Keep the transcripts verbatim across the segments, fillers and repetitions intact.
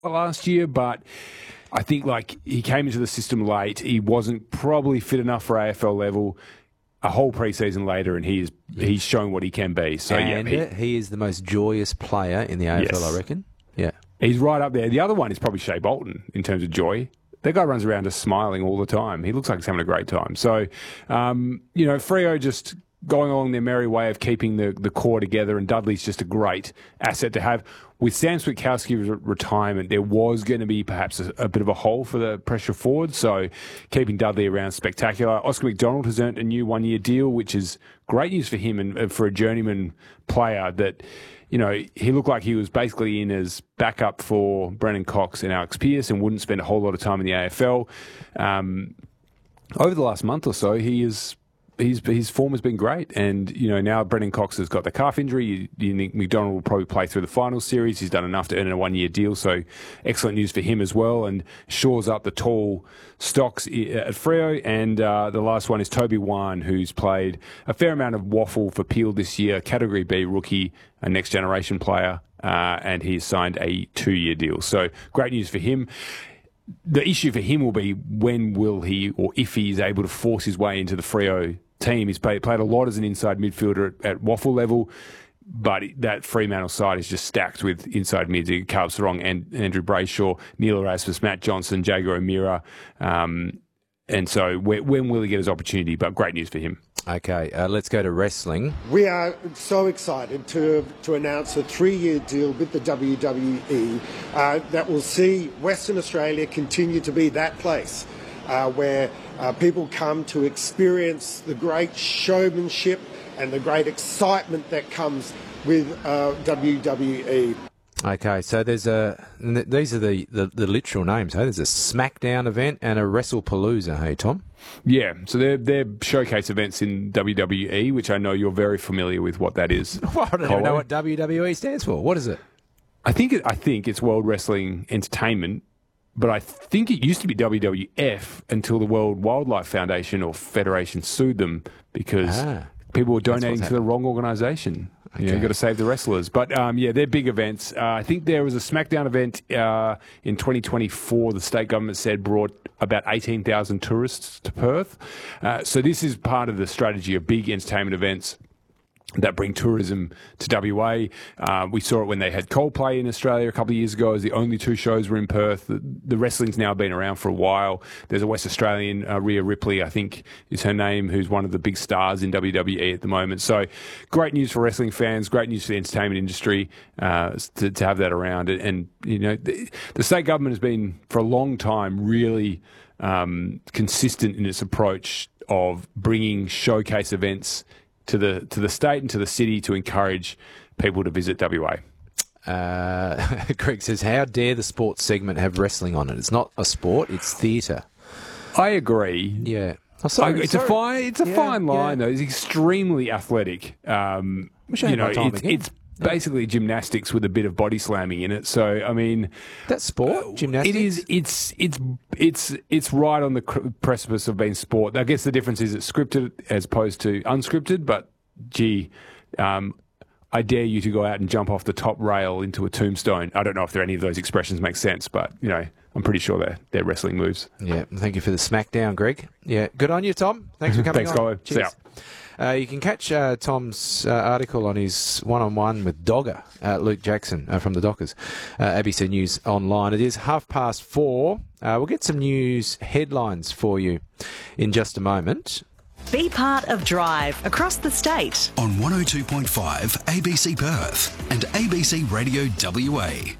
last year, but I think like he came into the system late. He wasn't probably fit enough for A F L level. A whole preseason later, and he is he's shown what he can be. So and yeah, he, he is the most joyous player in the A F L, yes. I reckon. Yeah, he's right up there. The other one is probably Shea Bolton in terms of joy. That guy runs around just smiling all the time. He looks like he's having a great time. So, um, you know, Freo just going along their merry way of keeping the, the core together, and Dudley's just a great asset to have. With Sam Switkowski's re- retirement, there was going to be perhaps a, a bit of a hole for the pressure forward, so keeping Dudley around is spectacular. Oscar McDonald has earned a new one-year deal, which is great news for him and, and for a journeyman player that, you know, he looked like he was basically in as backup for Brennan Cox and Alex Pearce and wouldn't spend a whole lot of time in the A F L. Um, over the last month or so, he is... His, his form has been great, and you know now Brendan Cox has got the calf injury. You, you think McDonald will probably play through the final series. He's done enough to earn a one-year deal, so excellent news for him as well, and shores up the tall stocks at Freo. And uh, the last one is Toby Wan, who's played a fair amount of waffle for Peel this year, Category B rookie, a next generation player, uh, and he's signed a two-year deal. So great news for him. The issue for him will be when will he, or if he is able to force his way into the Freo team. He's played, played a lot as an inside midfielder at, at waffle level, but that Fremantle side is just stacked with inside mids. Carl Sarong and Andrew Brayshaw, Neil Erasmus, Matt Johnson, Jago O'Meara. Um, and so when, when will he get his opportunity? But great news for him. Okay, uh, let's go to wrestling. We are so excited to to announce a three-year deal with the W W E uh, that will see Western Australia continue to be that place uh, where uh, people come to experience the great showmanship and the great excitement that comes with uh, W W E. Okay, so there's a... These are the, the, the literal names, hey? There's a SmackDown event and a WrestlePalooza, hey, Tom? Yeah, so they're, they're showcase events in W W E, which I know you're very familiar with what that is. Well, I don't even know what W W E stands for. What is it? I think it, I think it's World Wrestling Entertainment, but I think it used to be W W F until the World Wildlife Foundation or Federation sued them because ah, people were donating to the wrong organisation. Okay. You know, you've got to save the wrestlers. But, um, yeah, they're big events. Uh, I think there was a SmackDown event uh, in twenty twenty-four, the state government said brought about eighteen thousand tourists to Perth. Uh, so this is part of the strategy of big entertainment events that bring tourism to W A. Uh, we saw it when they had Coldplay in Australia a couple of years ago as the only two shows were in Perth. The, the wrestling's now been around for a while. There's a West Australian, uh, Rhea Ripley, I think is her name, who's one of the big stars in W W E at the moment. So great news for wrestling fans, great news for the entertainment industry uh, to, to have that around. And, and you know, the, the state government has been, for a long time, really um, consistent in its approach of bringing showcase events to the to the state and to the city to encourage people to visit W A. Uh, Greg says, how dare the sports segment have wrestling on it? It's not a sport, it's theatre. I agree. Yeah. Oh, sorry, I, it's sorry. a fine it's a yeah, fine line, yeah. though. It's extremely athletic. Um, you know, it's, it's basically gymnastics with a bit of body slamming in it. So, I mean... That's sport? Uh, gymnastics? It is. It's it's it's it's right on the precipice of being sport. I guess the difference is it's scripted as opposed to unscripted, but, gee, um, I dare you to go out and jump off the top rail into a tombstone. I don't know if there any of those expressions make sense, but, you know, I'm pretty sure they're, they're wrestling moves. Yeah, thank you for the smackdown, Greg. Yeah, good on you, Tom. Thanks for coming Thanks, on. Colin. Cheers. Uh, you can catch uh, Tom's uh, article on his one-on-one with Dogger, uh, Luke Jackson uh, from the Dockers, uh, A B C News Online. It is half past four. Uh, we'll get some news headlines for you in just a moment. Be part of Drive across the state. On one oh two point five A B C Perth and A B C Radio W A.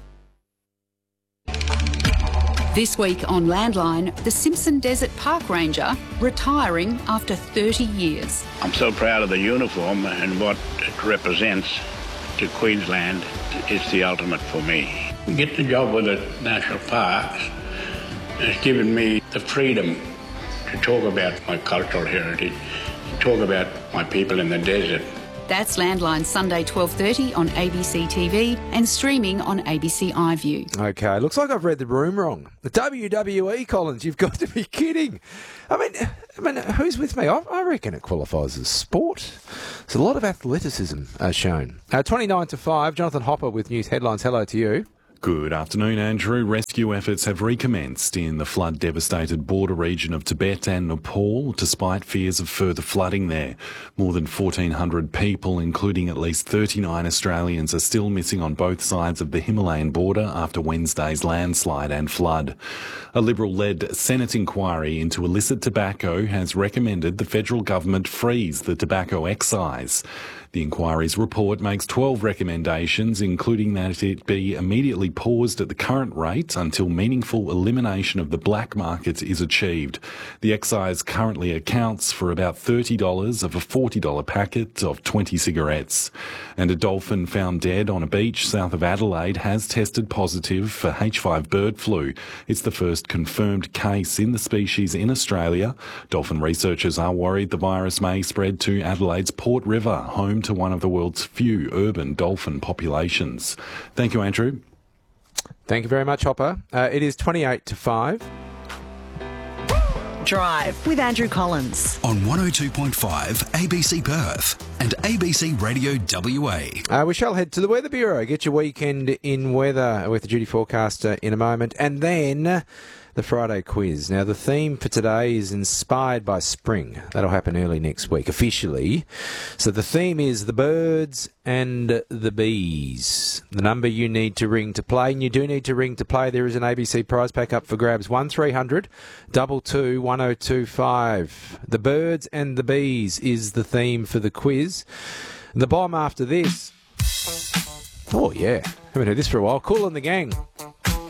This week on Landline, the Simpson Desert Park Ranger retiring after thirty years. I'm so proud of the uniform and what it represents to Queensland. It's the ultimate for me. Get the job with the National Parks has given me the freedom to talk about my cultural heritage, to talk about my people in the desert. That's Landline, Sunday twelve thirty on A B C T V and streaming on A B C iView. Okay, looks like I've read the room wrong. The W W E, Collins, you've got to be kidding. I mean, I mean, who's with me? I, I reckon it qualifies as sport. There's a lot of athleticism uh, shown. Uh, twenty-nine to five, Jonathan Hopper with news headlines. Hello to you. Good afternoon, Andrew. Rescue efforts have recommenced in the flood-devastated border region of Tibet and Nepal, despite fears of further flooding there. More than fourteen hundred people, including at least thirty-nine Australians, are still missing on both sides of the Himalayan border after Wednesday's landslide and flood. A Liberal-led Senate inquiry into illicit tobacco has recommended the federal government freeze the tobacco excise. The inquiry's report makes twelve recommendations, including that it be immediately paused at the current rate until meaningful elimination of the black market is achieved. The excise currently accounts for about thirty dollars of a forty dollars packet of twenty cigarettes. And a dolphin found dead on a beach south of Adelaide has tested positive for H five bird flu. It's the first confirmed case in the species in Australia. Dolphin researchers are worried the virus may spread to Adelaide's Port River, home to one of the world's few urban dolphin populations. Thank you, Andrew. Thank you very much, Hopper. Uh, it is twenty-eight to five. Drive with Andrew Collins. On one oh two point five A B C Perth and A B C Radio W A. Uh, we shall head to the Weather Bureau. Get your weekend in weather with the duty forecaster in a moment. And then the Friday quiz. Now, the theme for today is inspired by spring. That'll happen early next week, officially. So the theme is the birds and the bees. The number you need to ring to play, and you do need to ring to play. There is an A B C prize pack up for grabs. one three hundred, two two, one oh two five. The birds and the bees is the theme for the quiz. The bomb after this. Oh, yeah. Haven't heard this for a while. Kool and the Gang.